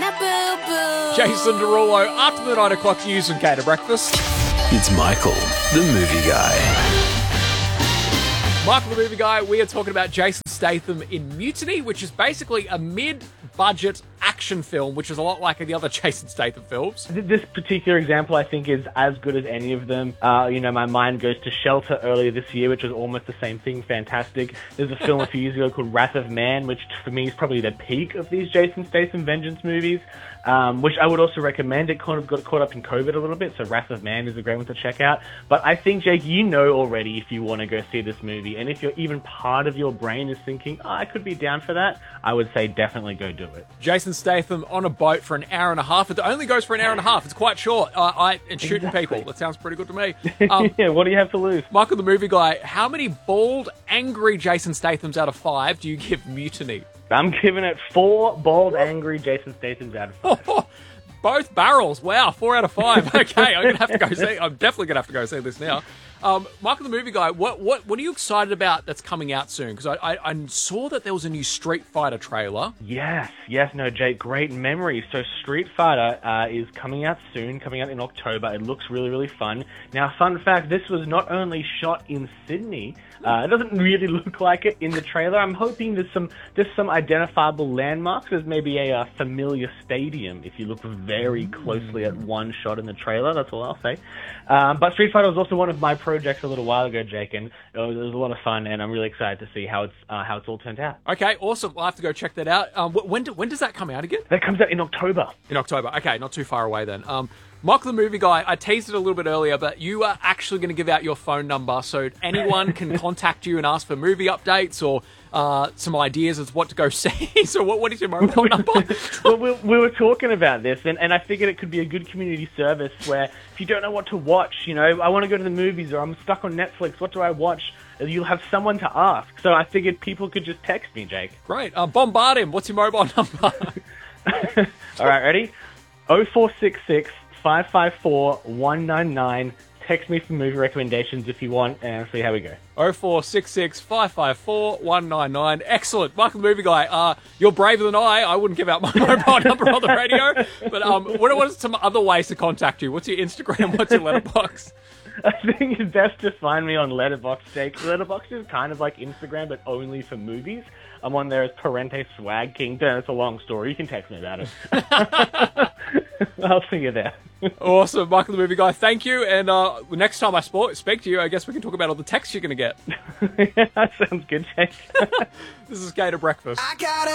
Jason Derulo, after the 9 o'clock news and Gator Breakfast. It's Michael, the movie guy. Michael, the movie guy, we are talking about Jason Statham in Mutiny, which is basically a mid-budget action film, which is a lot like the other Jason Statham films. This particular example, I think, is as good as any of them. My mind goes to Shelter earlier this year, which was almost the same thing. Fantastic. There's a film a few years ago called Wrath of Man, which for me is probably the peak of these Jason Statham vengeance movies, which I would also recommend. It kind of got caught up in COVID a little bit, so Wrath of Man is a great one to check out. But I think, Jake, you know already if you want to go see this movie, and if you're even part of your brain is thinking, I could be down for that, I would say definitely go do it. Jason Statham on a boat for an hour and a half. It only goes for an hour and a half. It's quite short. And shooting people. That sounds pretty good to me. Yeah, what do you have to lose? Michael, the movie guy, how many bald, angry Jason Stathams out of 5 do you give Mutiny? I'm giving it 4 bald, angry Jason Stathams out of 5. Both barrels. Wow, 4 out of 5. Okay, I'm definitely gonna have to go see this now. Michael, the movie guy, what are you excited about that's coming out soon? Because I saw that there was a new Street Fighter trailer. Yes, no, Jake, great memory. So Street Fighter is coming out soon, coming out in October. It looks really, really fun. Now, fun fact, this was not only shot in Sydney. It doesn't really look like it in the trailer. I'm hoping there's some identifiable landmarks. There's maybe a familiar stadium if you look very closely at one shot in the trailer. That's all I'll say. But Street Fighter was also one of my projects a little while ago, Jake, and it was a lot of fun, and I'm really excited to see how it's all turned out. Okay, awesome. I'll have to go check that out. When does that come out again? That comes out in October. In October. Okay, not too far away then. Michael, the movie guy, I teased it a little bit earlier, but you are actually going to give out your phone number so anyone can contact you and ask for movie updates or some ideas as what to go see. So what is your mobile number? Well, we were talking about this, and I figured it could be a good community service where if you don't know what to watch, I want to go to the movies or I'm stuck on Netflix, what do I watch? You'll have someone to ask. So I figured people could just text me, Jake. Great. Bombard him. What's your mobile number? All right, ready? 0466 554 199. Text me for movie recommendations if you want, and see how we go. 0466 554 199. Excellent. Michael, the movie guy, you're braver than I wouldn't give out my mobile number on the radio. But what are some other ways to contact you? What's your Instagram? What's your letterbox? I think it's best to find me on Letterboxd, Jake. Letterboxd is kind of like Instagram, but only for movies. I'm on there as Parente Swag King. It's a long story. You can text me about it. I'll see you there. Awesome. Michael, the movie guy, thank you. And next time I speak to you, I guess we can talk about all the texts you're going to get. Yeah, that sounds good, Jake. This is Gator Breakfast.